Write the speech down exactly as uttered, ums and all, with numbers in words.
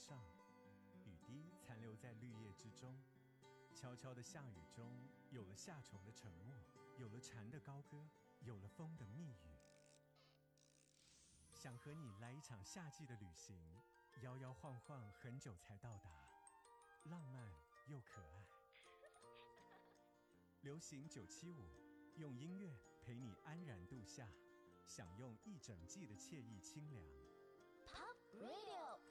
上，雨滴残留在绿叶之中。悄悄的下雨中，有了夏虫的沉默，有了蝉的高歌，有了风的密语。想和你来一场夏季的旅行，摇摇晃晃很久才到达，浪漫又可爱。流行九七五，用音乐陪你安然度夏，享用一整季的惬意清凉。 Pop Radio